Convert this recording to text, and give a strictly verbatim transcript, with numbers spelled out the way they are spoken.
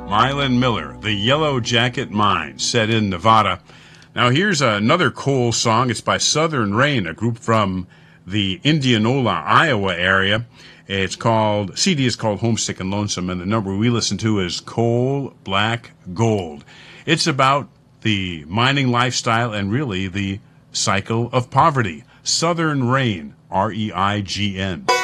Mylon Miller, The Yellow Jacket Mine, set in Nevada. Now here's another coal song. It's by Southern Rain, a group from the Indianola, Iowa area. It's called, C D is called Homesick and Lonesome, and the number we listen to is Coal Black Gold. It's about the mining lifestyle and really the cycle of poverty. Southern Rain, R E I G N.